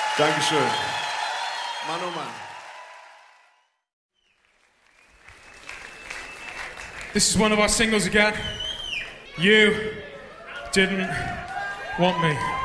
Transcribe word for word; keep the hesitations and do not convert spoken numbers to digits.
Dankeschön. Mann, oh Mann. This is one of our singles again. You didn't want me.